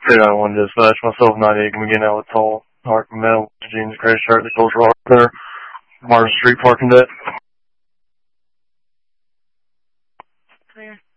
391 dispatch, myself 98 can begin out with tall, Hark Metal, Jeans, crash chart, the Cultural Art Center, Martin Street parking deck. Clear.